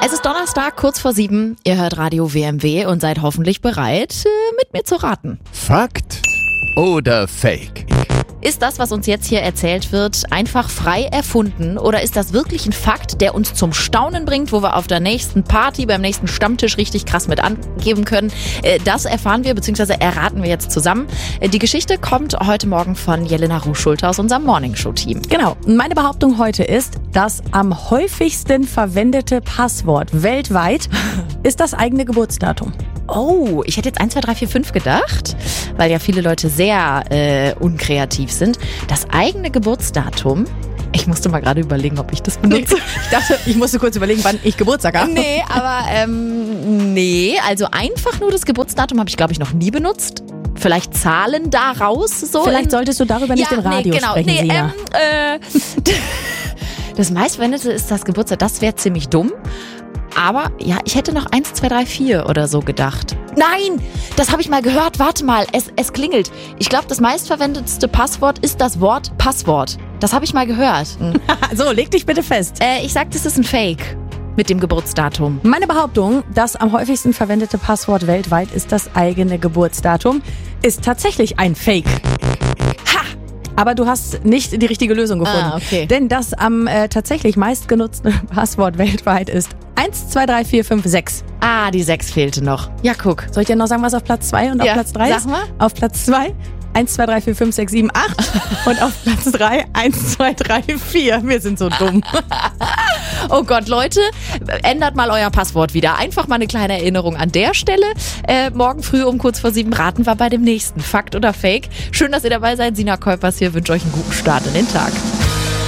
Es ist Donnerstag, kurz vor 7. Ihr hört Radio WMW und seid hoffentlich bereit, mit mir zu raten. Fakt oder Fake? Ist das, was uns jetzt hier erzählt wird, einfach frei erfunden oder ist das wirklich ein Fakt, der uns zum Staunen bringt, wo wir auf der nächsten Party, beim nächsten Stammtisch richtig krass mit angeben können? Das erfahren wir bzw. erraten wir jetzt zusammen. Die Geschichte kommt heute Morgen von Jelena Ruhschulte aus unserem Morningshow-Team. Genau. Meine Behauptung heute ist, das am häufigsten verwendete Passwort weltweit ist das eigene Geburtsdatum. Oh, ich hätte jetzt 1, 2, 3, 4, 5 gedacht, weil ja viele Leute sehr unkreativ sind. Das eigene Geburtsdatum. Ich musste mal gerade überlegen, ob ich das benutze. Ich dachte, ich musste kurz überlegen, wann ich Geburtstag habe. Nee, aber also einfach nur das Geburtsdatum habe ich, glaube ich, noch nie benutzt. Vielleicht Zahlen daraus. So Vielleicht solltest du darüber nicht im Radio sprechen, Sina. Das meistverwendete ist das Geburtstag. Das wäre ziemlich dumm. Aber ja, ich hätte noch 1, 2, 3, 4 oder so gedacht. Nein, das habe ich mal gehört. Warte mal, es klingelt. Ich glaube, das meistverwendetste Passwort ist das Wort Passwort. Das habe ich mal gehört. So, leg dich bitte fest. Ich sag, das ist ein Fake mit dem Geburtsdatum. Meine Behauptung, das am häufigsten verwendete Passwort weltweit ist das eigene Geburtsdatum, ist tatsächlich ein Fake. Aber du hast nicht die richtige Lösung gefunden. Okay. Denn das am tatsächlich meistgenutzte Passwort weltweit ist 1, 2, 3, 4, 5, 6. Ah, die 6 fehlte noch. Ja, guck. Soll ich dir noch sagen, was auf Platz 2 und auf Platz 3 ist? Sag mal. Auf Platz 2 1, 2, 3, 4, 5, 6, 7, 8 und auf Platz 3 1, 2, 3, 4. Wir sind so dumm. Oh Gott, Leute, ändert mal euer Passwort wieder. Einfach mal eine kleine Erinnerung an der Stelle. Morgen früh um kurz vor 7 raten wir bei dem nächsten Fakt oder Fake. Schön, dass ihr dabei seid. Sina Kolpers hier, wünsche euch einen guten Start in den Tag.